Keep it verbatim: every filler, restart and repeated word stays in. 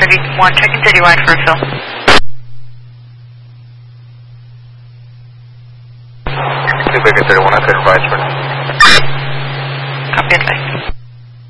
thirty-one, checking thirty-one for a fill. Two Baker thirty-one, I could advise for